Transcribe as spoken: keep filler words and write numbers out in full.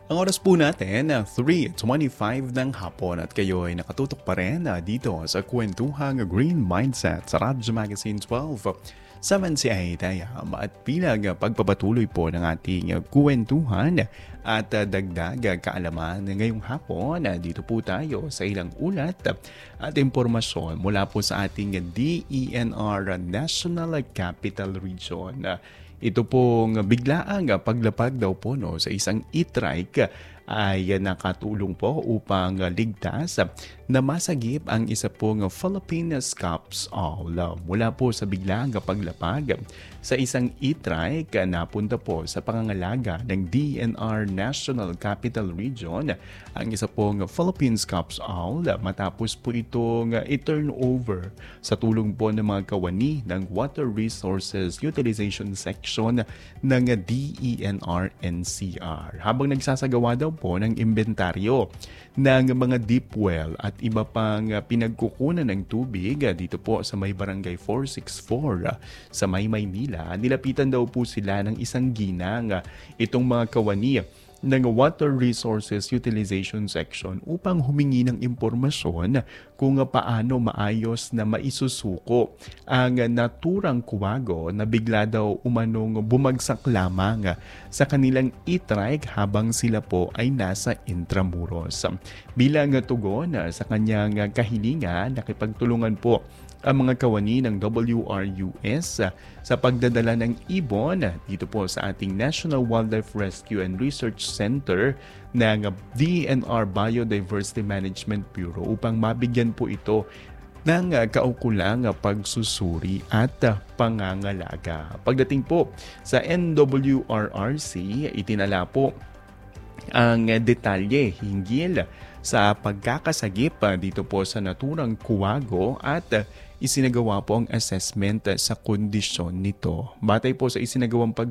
Ang oras po natin, ah, three twenty-five ng hapon at kayo ay nakatutok pa rin ah, dito sa Kwentuhang Green Mindset sa Radyo Magazine twelve. Saman si Aitayam at bilang ah, pagpapatuloy po ng ating ah, kwentuhan at ah, dagdag ah, kaalaman ngayong hapon. ah, Dito po tayo sa ilang ulat ah, at impormasyon mula po sa ating D E N R National Capital Region. Ah, Ito pong biglaang paglapag daw po no, sa isang e-trike ay nakatulong po upang ligtas na masagip ang isa pong Philippine Scops All. Mula po sa biglaang paglapag sa isang e-trike napunta po sa pangangalaga ng D E N R National Capital Region ang isa pong Philippine Scops All matapos po itong i-turn over sa tulong po ng mga kawani ng Water Resources Utilization Section ng D E N R N C R. Habang nagsasagawa daw po ng inventaryo ng mga deep well at iba pang pinagkukunan ng tubig dito po sa may barangay four sixty-four sa may Maynila, nilapitan daw po sila ng isang ginang itong mga kawani ng Water Resources Utilization Section upang humingi ng impormasyon kung paano maayos na maisusuko ang naturang kuwago na bigla daw umanong bumagsak lamang sa kanilang e-trike habang sila po ay nasa Intramuros. Bilang tugon sa kanyang kahilingan, nakipagtulungan po ang mga kawani ng W R U S sa pagdadala ng ibon dito po sa ating National Wildlife Rescue and Research Center ng D E N R Biodiversity Management Bureau upang mabigyan po ito ng kaukulang pagsusuri at pangangalaga. Pagdating po sa N W R R C, itinala po ang detalye hinggil sa pagkakasagip dito po sa naturang kuwago at isinagawa po ang assessment sa kondisyon nito. Batay po sa isinagawang pag